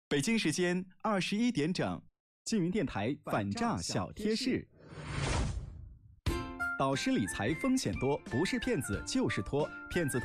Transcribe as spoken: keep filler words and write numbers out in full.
北京时间二十一点整，缙云电台反诈小贴士。导师理财风险多，不是骗子就是托，骗子托。